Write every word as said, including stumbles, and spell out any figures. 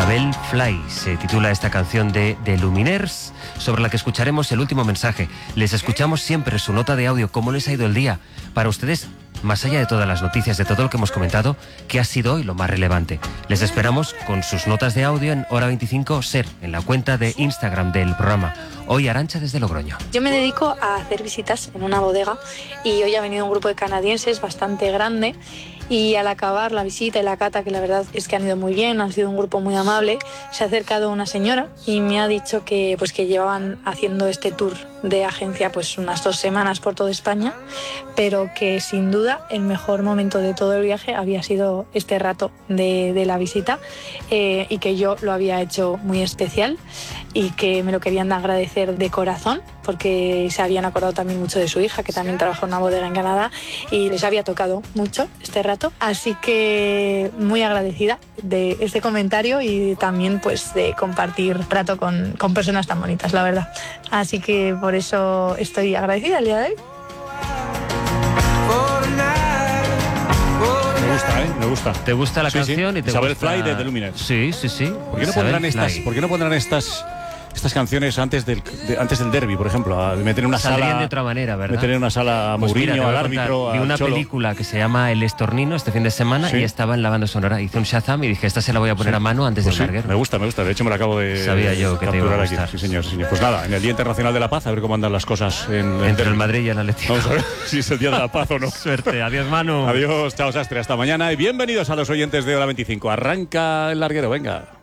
Isabel Fly se titula esta canción de The Lumineers, sobre la que escucharemos el último mensaje. Les escuchamos siempre su nota de audio, cómo les ha ido el día. Para ustedes, más allá de todas las noticias, de todo lo que hemos comentado, ¿qué ha sido hoy lo más relevante? Les esperamos con sus notas de audio en Hora veinticinco Ser, en la cuenta de Instagram del programa. Hoy Arantxa desde Logroño. Yo me dedico a hacer visitas en una bodega y hoy ha venido un grupo de canadienses bastante grande. Y al acabar la visita y la cata, que la verdad es que han ido muy bien, han sido un grupo muy amable, se ha acercado una señora y me ha dicho que, pues, que llevaban haciendo este tour de agencia pues unas dos semanas por toda España, pero que sin duda el mejor momento de todo el viaje había sido este rato de, de la visita, eh, y que yo lo había hecho muy especial y que me lo querían agradecer de corazón, porque se habían acordado también mucho de su hija, que también trabaja en una bodega en Canadá, y les había tocado mucho este rato. Así que muy agradecida de este comentario y también pues de compartir rato con, con personas tan bonitas, la verdad. Así que por eso estoy agradecida el día de hoy. Me gusta, ¿eh? Me gusta. ¿Te gusta la sí, canción? Sí. Y te Isabel gusta... Fly de The Lumineers. Sí, sí, sí. ¿Por qué no pondrán estas, ¿por qué no pondrán estas, estas canciones antes del, de, antes del derbi, por ejemplo? A meter en una Saldrían sala de otra manera, ¿verdad? Meter en una sala a Pues Mourinho, mira, al árbitro, vi a una Cholo. película que se llama El Estornino este fin de semana, ¿Sí? Y estaba en la banda sonora. Hice un Shazam y dije, esta se la voy a poner, sí, a mano antes Pues del sí, carguero. me gusta, me gusta. De hecho, me la acabo de Sabía yo que te iba a capturar gustar. aquí. Sí, señor, sí, señor. Pues nada, en el Día Internacional de la Paz, a ver cómo andan las cosas en, entre el Madrid y el Atlético. Vamos a ver si es el Día de la Paz o no. Suerte. Adiós, Manu. Adiós, chao, Sastre. Hasta mañana y bienvenidos a los oyentes de Hora veinticinco. Arranca el larguero, venga.